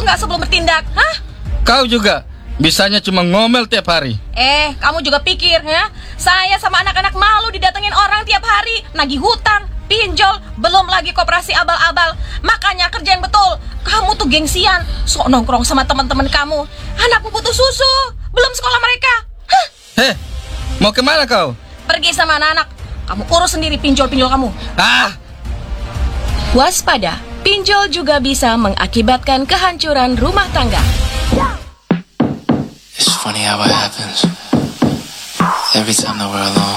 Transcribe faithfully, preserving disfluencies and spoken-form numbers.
nggak sebelum bertindak? Hah? Kau juga bisanya cuma ngomel tiap hari. Eh, kamu juga pikir ya? Saya sama anak-anak malu didatengin orang tiap hari, nagih hutang, pinjol, belum lagi koperasi abal-abal. Makanya kerjain betul. Kamu tuh gengsian, sok nongkrong sama teman-teman kamu. Anakmu butuh susu, belum sekolah mereka. Hah? Heh, mau kemana kau? Pergi sama anak-anak. Kamu urus sendiri pinjol-pinjol kamu. Ah! Waspada, pinjol juga bisa mengakibatkan kehancuran rumah tangga. It's funny how it happens. Every time that we're alone,